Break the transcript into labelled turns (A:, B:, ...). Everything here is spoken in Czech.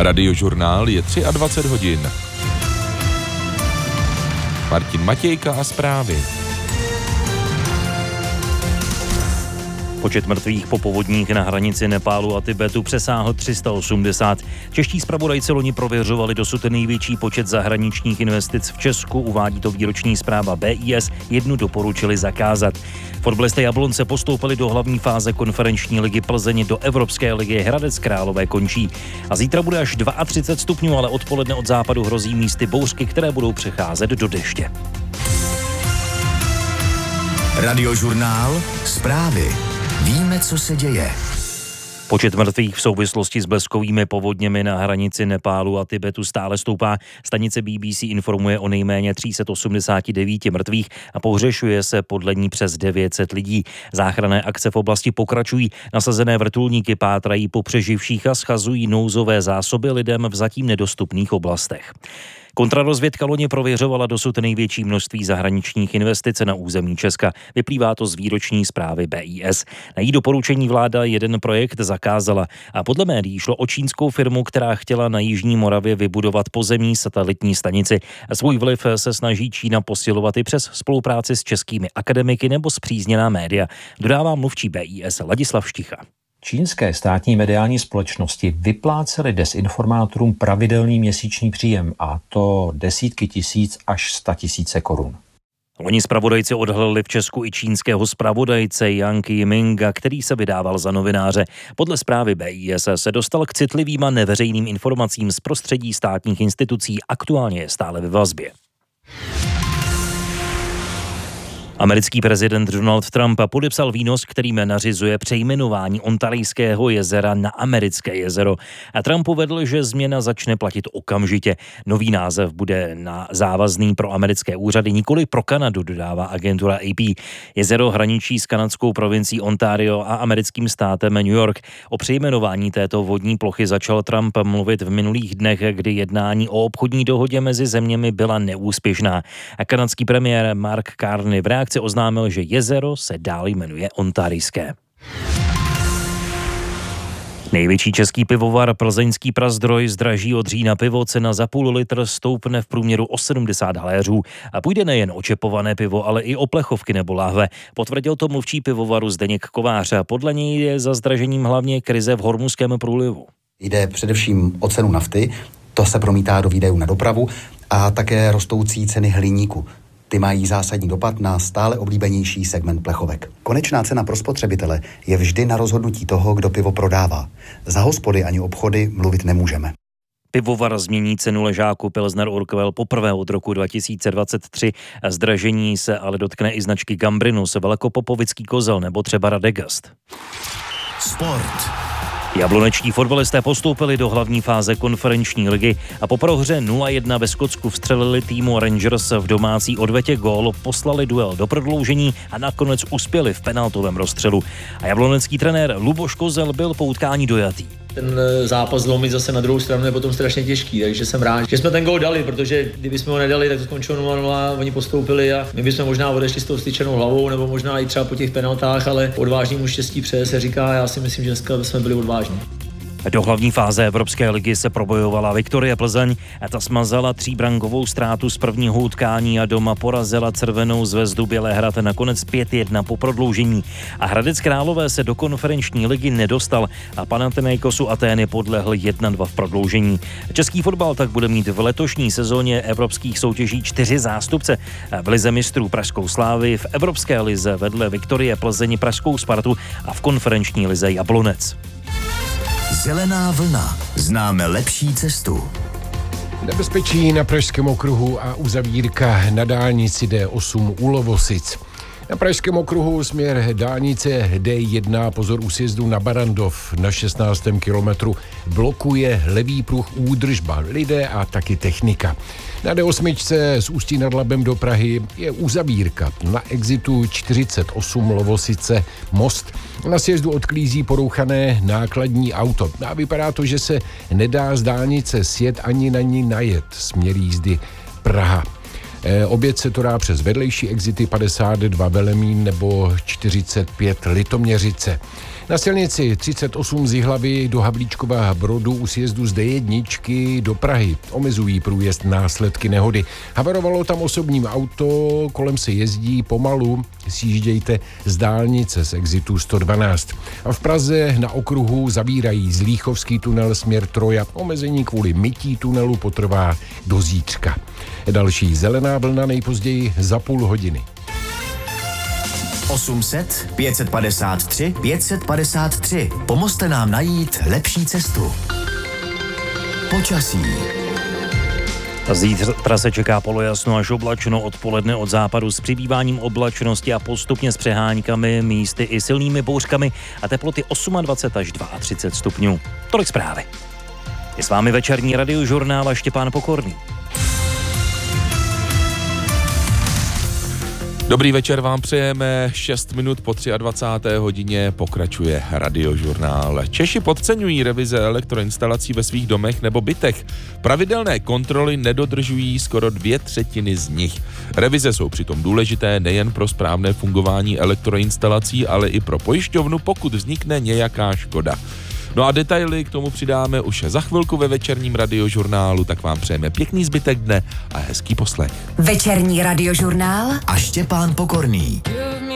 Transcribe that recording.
A: Radiožurnál je 23 hodin. Martin Matějka a zprávy.
B: Počet mrtvých po povodních na hranici Nepálu a Tibetu přesáhl 380. Čeští zpravodajci loni prověřovali dosud největší počet zahraničních investic v Česku, uvádí to výroční zpráva BIS, jednu doporučili zakázat. Fotbalisté Jablonce postoupili do hlavní fáze konferenční ligy Plzeň, do Evropské ligy Hradec Králové končí. A zítra bude až 32 stupňů, ale odpoledne od západu hrozí místy bouřky, které budou přecházet do deště.
C: Radiožurnál, zprávy. Víme, co se děje.
B: Počet mrtvých v souvislosti s bleskovými povodněmi na hranici Nepálu a Tibetu stále stoupá. Stanice BBC informuje o nejméně 389 mrtvých a pohřešuje se podle ní přes 900 lidí. Záchranné akce v oblasti pokračují. Nasazené vrtulníky pátrají po přeživších a schazují nouzové zásoby lidem v zatím nedostupných oblastech. Kontrarozvědka loni prověřovala dosud největší množství zahraničních investic na území Česka. Vyplývá to z výroční zprávy BIS. Na její doporučení vláda jeden projekt zakázala a podle médií šlo o čínskou firmu, která chtěla na jižní Moravě vybudovat pozemní satelitní stanici. Svůj vliv se snaží Čína posilovat i přes spolupráci s českými akademiky nebo spřízněná média. Dodává mluvčí BIS Ladislav Šticha.
D: Čínské státní mediální společnosti vyplácely dezinformátorům pravidelný měsíční příjem, a to desítky tisíc až 100 000 korun.
B: Loni zpravodajci odhalili v Česku i čínského zpravodajce Yang Yiminga, který se vydával za novináře. Podle zprávy BIS se dostal k citlivým a neveřejným informacím z prostředí státních institucí, aktuálně je stále ve vazbě. Americký prezident Donald Trump podepsal výnos, kterým nařizuje přejmenování Ontarijského jezera na Americké jezero. A Trump uvedl, že změna začne platit okamžitě. Nový název bude závazný pro americké úřady, nikoli pro Kanadu, dodává agentura AP. Jezero hraničí s kanadskou provincií Ontario a americkým státem New York. O přejmenování této vodní plochy začal Trump mluvit v minulých dnech, kdy jednání o obchodní dohodě mezi zeměmi byla neúspěšná. A kanadský premiér Mark Carney v reakci oznámil, že jezero se dál jmenuje Ontarijské. Největší český pivovar Plzeňský Prazdroj zdraží od října pivo, cena za půl litr stoupne v průměru o 70 haléřů. A půjde nejen o čepované pivo, ale i o plechovky nebo lahve. Potvrdil to mluvčí pivovaru Zdeněk Kovář. Podle něj je za zdražením hlavně krize v Hormuzském průlivu.
E: Jde především o cenu nafty, to se promítá do výdajů na dopravu a také rostoucí ceny hliníku. Ty mají zásadní dopad na stále oblíbenější segment plechovek. Konečná cena pro spotřebitele je vždy na rozhodnutí toho, kdo pivo prodává. Za hospody ani obchody mluvit nemůžeme.
B: Pivovar změní cenu ležáku Pilsner Urquell poprvé od roku 2023. Zdražení se ale dotkne i značky Gambrinus, Velkopopovický kozel nebo třeba Radegast.
C: Sport.
B: Jablonečtí fotbalisté postoupili do hlavní fáze konferenční ligy a po prohře 0-1 ve Skotsku vstřelili týmu Rangers v domácí odvetě gól, poslali duel do prodloužení a nakonec uspěli v penaltovém rozstřelu. A jablonecký trenér Luboš Kozel byl po utkání dojatý.
F: Ten zápas zlomit zase na druhou stranu je potom strašně těžký, takže jsem rád, že jsme ten gól dali, protože kdybychom ho nedali, tak to skončilo 0-0, oni postoupili a my bychom možná odešli s tou styčenou hlavou, nebo možná i třeba po těch penaltách, ale odvážnému štěstí přeje se říká, já si myslím, že dneska jsme byli odvážní.
B: Do hlavní fáze Evropské ligy se probojovala Viktoria Plzeň a ta smazala 3brankovou ztrátu z prvního utkání a doma porazila Crvenou zvezdu Bělehrad nakonec 5-1 po prodloužení. A Hradec Králové se do konferenční ligy nedostal a Panathinaikosu Atény podlehl 1-2 v prodloužení. Český fotbal tak bude mít v letošní sezóně evropských soutěží 4 zástupce. V lize mistrů Pražskou Slávy, v Evropské lize vedle Viktorie Plzeň Pražskou Spartu a v konferenční lize Jablonec.
C: Zelená vlna. Známe lepší cestu.
G: Nebezpečí na Pražském okruhu a uzavírka na dálnici D8 u Lovosic. Na Pražském okruhu směr dálnice D1, pozor u sjezdu na Barandov na 16. kilometru, blokuje levý pruh údržba, lidé a taky technika. Na D8 z Ústí nad Labem do Prahy je uzavírka. Na exitu 48 Lovosice most. Na sjezdu odklízí porouchané nákladní auto. A vypadá to, že se nedá z dálnice sjet ani na ní najet. Směr jízdy Praha. Oběd se to dá přes vedlejší exity 52 Velemín nebo 45 Litoměřice. Na silnici 38 z Jihlavy do Havlíčkova Brodu u sjezdu z D1 do Prahy omezují průjezd následky nehody. Havarovalo tam osobním auto, kolem se jezdí pomalu, sjíždějte z dálnice z exitu 112. A v Praze na okruhu zavírají Zlíchovský tunel směr Troja. Omezení kvůli mytí tunelu potrvá do zítřka. Další zelená vlna nejpozději za půl hodiny.
C: 800 553 553. Pomozte nám najít lepší cestu. Počasí.
B: Zítra se čeká polojasno až oblačno, odpoledne od západu s přibýváním oblačnosti a postupně s přeháňkami, místy i silnými bouřkami a teploty 28 až 32 stupňů. Tolik zprávy. Je s vámi večerní radiožurnál a Štěpán Pokorný.
A: Dobrý večer vám přejeme, 6 minut po 23. hodině pokračuje radiožurnál. Češi podceňují revize elektroinstalací ve svých domech nebo bytech. Pravidelné kontroly nedodržují skoro 2/3 z nich. Revize jsou přitom důležité nejen pro správné fungování elektroinstalací, ale i pro pojišťovnu, pokud vznikne nějaká škoda. No a detaily k tomu přidáme už za chvilku ve večerním radiožurnálu, tak vám přejeme pěkný zbytek dne a hezký poslech.
H: Večerní radiožurnál
C: A Štěpán Pokorný.